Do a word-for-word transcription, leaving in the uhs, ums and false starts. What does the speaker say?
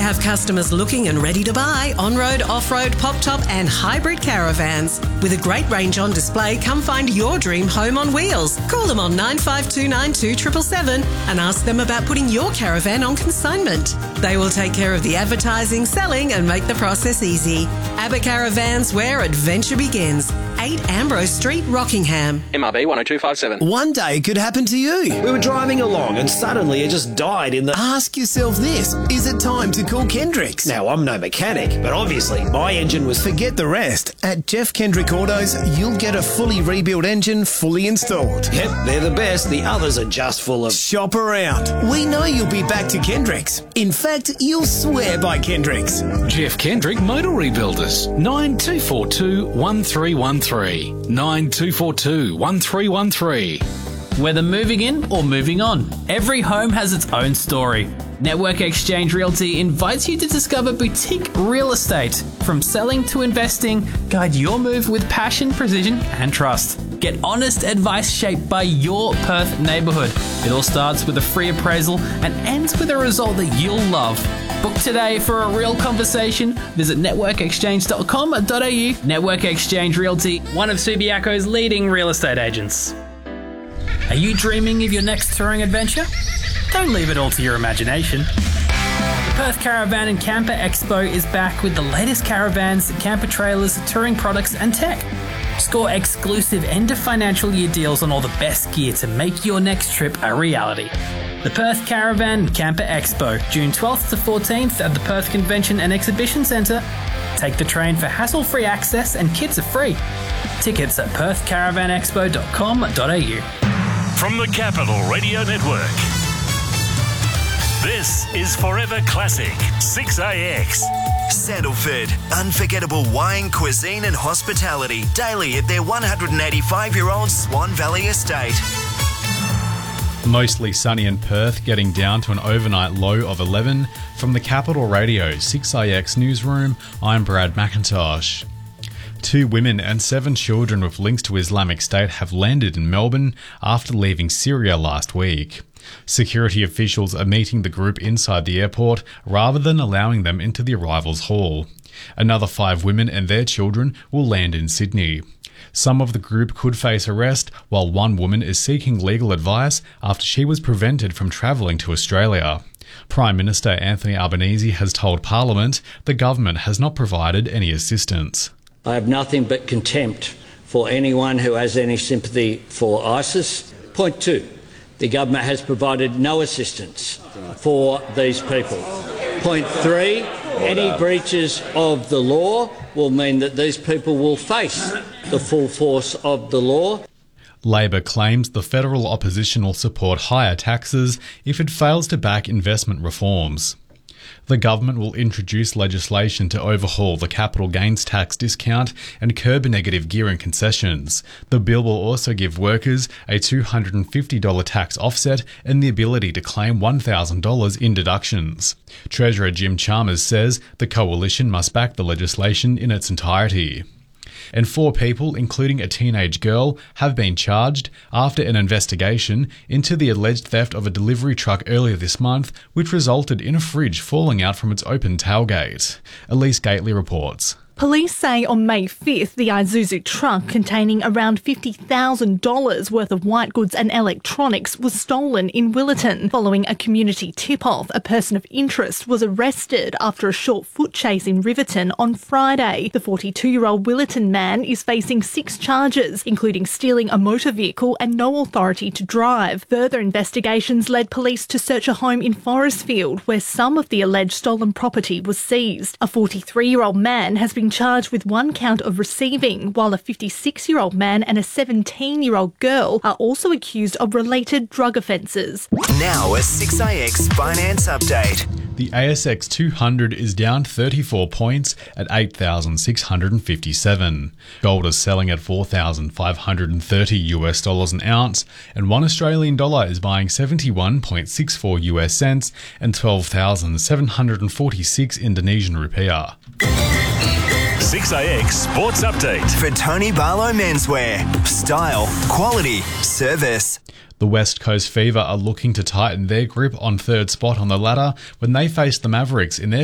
have customers looking and ready to buy on-road, off-road, pop-top and hybrid caravans. With a great range on display, come find your dream home on wheels. Call them on nine five two nine two seven seven seven and ask them about putting your caravan on consignment. They will take care of the advertising, selling and make the process easy. Abbott Caravans, where adventure begins. eight Ambrose Street, Rockingham. M R B one oh two five seven. One day could happen to you. We were driving along and suddenly it just died in the... Ask yourself this, is it time to call Kendricks? Now, I'm no mechanic, but obviously my engine was... Forget the rest. At Jeff Kendrick Autos, you'll get a fully rebuilt engine fully installed. Yep, they're the best. The others are just full of... Shop around. We know you'll be back to Kendricks. In fact, you'll swear by Kendricks. Jeff Kendrick Motor Rebuilders. nine two four two, one three one three. nine two four two, one three one three. Whether moving in or moving on, every home has its own story. Network Exchange Realty invites you to discover boutique real estate. From selling to investing, guide your move with passion, precision and trust. Get honest advice shaped by your Perth neighbourhood. It all starts with a free appraisal and ends with a result that you'll love. Book today for a real conversation. Visit network exchange dot com dot a u. Network Exchange Realty, one of Subiaco's leading real estate agents. Are you dreaming of your next touring adventure? Don't leave it all to your imagination. The Perth Caravan and Camper Expo is back with the latest caravans, camper trailers, touring products and tech. Score exclusive end of financial year deals on all the best gear to make your next trip a reality. The Perth Caravan and Camper Expo, June twelfth to fourteenth at the Perth Convention and Exhibition Centre. Take the train for hassle-free access and kids are free. Tickets at perth caravan expo dot com dot a u. From the Capital Radio Network, this is Forever Classic six A X. Sandalford, unforgettable wine, cuisine and hospitality daily at their one hundred eighty-five-year-old Swan Valley estate. Mostly sunny in Perth, getting down to an overnight low of eleven. From the Capital Radio six A X newsroom, I'm Brad McIntosh. Two women and seven children with links to Islamic State have landed in Melbourne after leaving Syria last week. Security officials are meeting the group inside the airport rather than allowing them into the arrivals hall. Another five women and their children will land in Sydney. Some of the group could face arrest, while one woman is seeking legal advice after she was prevented from travelling to Australia. Prime Minister Anthony Albanese has told Parliament the government has not provided any assistance. I have nothing but contempt for anyone who has any sympathy for ISIS. Point two, the government has provided no assistance for these people. Point three, any breaches of the law will mean that these people will face the full force of the law. Labor claims the federal opposition will support higher taxes if it fails to back investment reforms. The government will introduce legislation to overhaul the capital gains tax discount and curb negative gearing concessions. The bill will also give workers a two hundred fifty dollars tax offset and the ability to claim one thousand dollars in deductions. Treasurer Jim Chalmers says the coalition must back the legislation in its entirety. And four people, including a teenage girl, have been charged after an investigation into the alleged theft of a delivery truck earlier this month, which resulted in a fridge falling out from its open tailgate. Elise Gately reports. Police say on May fifth, the Isuzu truck containing around fifty thousand dollars worth of white goods and electronics was stolen in Willetton. Following a community tip-off, a person of interest was arrested after a short foot chase in Riverton on Friday. The forty-two-year-old Willetton man is facing six charges, including stealing a motor vehicle and no authority to drive. Further investigations led police to search a home in Forestfield, where some of the alleged stolen property was seized. A forty-three-year-old man has been charged with one count of receiving, while a fifty-six-year-old man and a seventeen-year-old girl are also accused of related drug offences. Now a six A X finance update. The A S X two hundred is down thirty-four points at eight thousand six hundred fifty-seven. Gold is selling at four thousand five hundred thirty US dollars an ounce, and one Australian dollar is buying seventy-one point six four US cents and twelve thousand seven hundred forty-six Indonesian rupiah. six A X Sports Update. For Tony Barlow Menswear. Style, quality, service. The West Coast Fever are looking to tighten their grip on third spot on the ladder when they face the Mavericks in their